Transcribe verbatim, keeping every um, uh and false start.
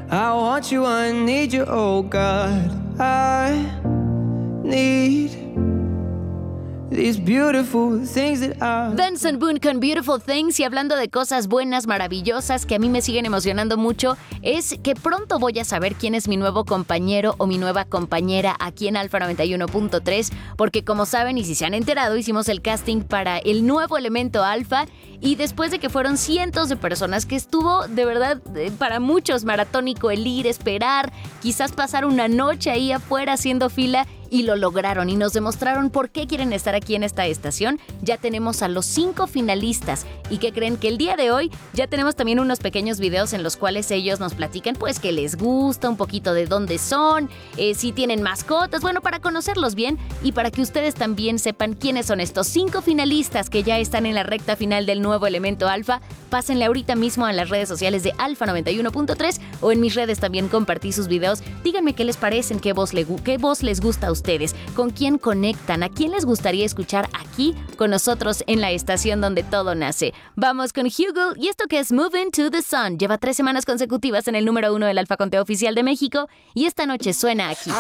I want you, I need you, oh God. I need these beautiful things that I... Benson Boone con Beautiful Things. Y hablando de cosas buenas, maravillosas, que a mí me siguen emocionando mucho, es que pronto voy a saber quién es mi nuevo compañero o mi nueva compañera aquí en Alfa noventa y uno punto tres, porque como saben y si se han enterado, hicimos el casting para el nuevo elemento Alfa, y después de que fueron cientos de personas, que estuvo de verdad para muchos maratónico el ir, esperar, quizás pasar una noche ahí afuera haciendo fila, y lo lograron y nos demostraron por qué quieren estar aquí en esta estación. Ya tenemos a los cinco finalistas. ¿Y qué creen? Que el día de hoy ya tenemos también unos pequeños videos en los cuales ellos nos platican pues que les gusta, un poquito de dónde son, eh, si tienen mascotas, bueno, para conocerlos bien y para que ustedes también sepan quiénes son estos cinco finalistas que ya están en la recta final del nuevo elemento Alfa. Pásenle ahorita mismo a las redes sociales de Alfa noventa y uno punto tres o en mis redes también compartí sus videos. Díganme qué les parecen, qué voz, le, qué voz les gusta a ustedes, con quién conectan, a quién les gustaría escuchar aquí con nosotros en la estación donde todo nace. Vamos con Hugo y esto que es Moving to the Sun. Lleva tres semanas consecutivas en el número uno del Alfa Conteo Oficial de México y esta noche suena aquí.